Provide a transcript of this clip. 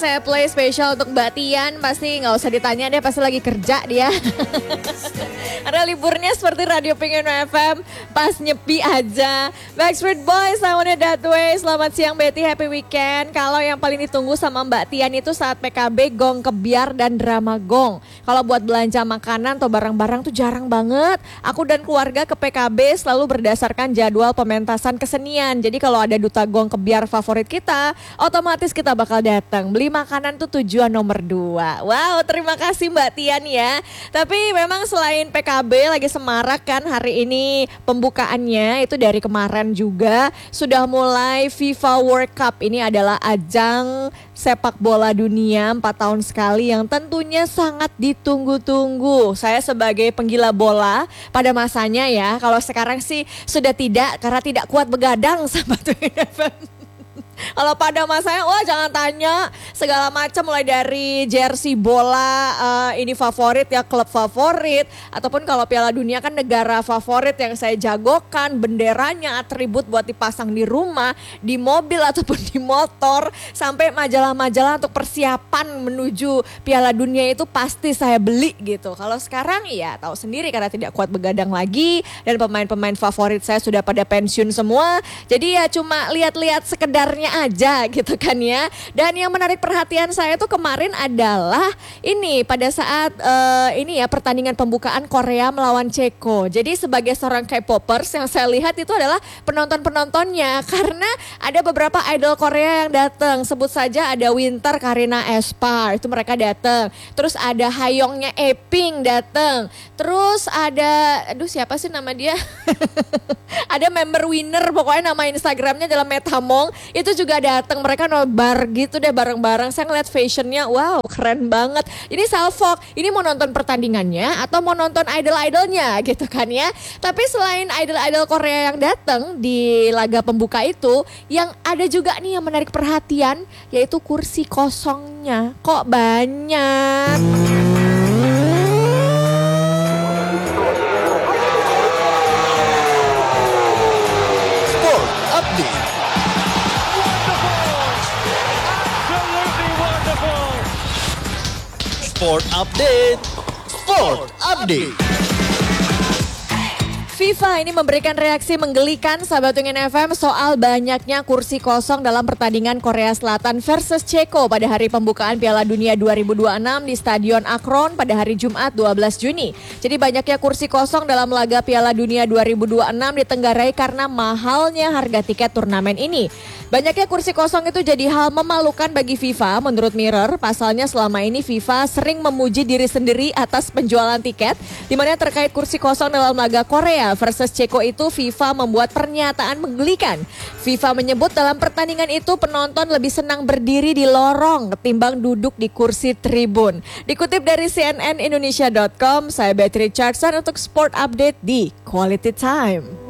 Saya play spesial untuk Mbak Tian, pasti nggak usah ditanya deh, pasti lagi kerja dia. Ada liburnya seperti Radio Pink FM, pas nyepi aja. Backstreet Boys, I Want It That Way. Selamat siang Betty, happy weekend. Kalau yang paling ditunggu sama Mbak Tian itu saat PKB, gong kebiar dan drama gong. Kalau buat belanja makanan atau barang-barang tuh jarang banget. Aku dan keluarga ke PKB selalu berdasarkan jadwal pementasan kesenian. Jadi kalau ada duta gong kebiar favorit kita, otomatis kita bakal datang. Beli makanan tuh tujuan nomor 2. Wow, terima kasih Mbak Tian ya. Tapi memang selain PKB lagi semarak kan hari ini pembukaannya, itu dari kemarin juga sudah mulai FIFA World Cup. Ini adalah ajang sepak bola dunia 4 tahun sekali yang tentunya sangat ditunggu-tunggu. Saya sebagai penggila bola pada masanya ya, kalau sekarang sih sudah tidak, karena tidak kuat begadang sama Twin FM. Kalau pada masanya, wah jangan tanya, segala macam mulai dari jersey bola ini favorit ya, klub favorit, ataupun kalau Piala Dunia kan negara favorit yang saya jagokan, benderanya, atribut buat dipasang di rumah, di mobil ataupun di motor, sampai majalah-majalah untuk persiapan menuju Piala Dunia itu pasti saya beli gitu. Kalau sekarang ya tahu sendiri karena tidak kuat begadang lagi dan pemain-pemain favorit saya sudah pada pensiun semua, jadi ya cuma lihat-lihat sekedarnya aja gitu kan ya. Dan yang menarik perhatian saya tuh kemarin adalah ini pada saat ini ya pertandingan pembukaan Korea melawan Ceko. Jadi sebagai seorang K-popers yang saya lihat itu adalah penonton-penontonnya, karena ada beberapa idol Korea yang datang. Sebut saja ada Winter, Karina Espar, itu mereka datang. Terus ada Hayoungnya Eping datang. Terus ada siapa sih nama dia? Ada member Winner, pokoknya nama Instagramnya adalah Metamong. Itu juga datang, mereka nobar gitu deh bareng-bareng. Saya ngeliat fashionnya, wow keren banget. Ini Salfok, ini mau nonton pertandingannya atau mau nonton idol-idolnya gitu kan ya. Tapi selain idol-idol Korea yang datang di laga pembuka itu, yang ada juga nih yang menarik perhatian, yaitu kursi kosongnya. Kok banyak? Sport Update. Sport Update. Sport Update. FIFA ini memberikan reaksi menggelikan sahabat Wingin FM soal banyaknya kursi kosong dalam pertandingan Korea Selatan versus Ceko pada hari pembukaan Piala Dunia 2026 di Stadion Akron pada hari Jumat 12 Juni. Jadi banyaknya kursi kosong dalam laga Piala Dunia 2026 ditenggarai karena mahalnya harga tiket turnamen ini. Banyaknya kursi kosong itu jadi hal memalukan bagi FIFA menurut Mirror. Pasalnya selama ini FIFA sering memuji diri sendiri atas penjualan tiket, di mana terkait kursi kosong dalam laga Korea versus Ceko itu FIFA membuat pernyataan menggelikan. FIFA menyebut dalam pertandingan itu penonton lebih senang berdiri di lorong ketimbang duduk di kursi tribun. Dikutip dari cnnindonesia.com, saya Betty Richardson untuk Sport Update di Quality Time.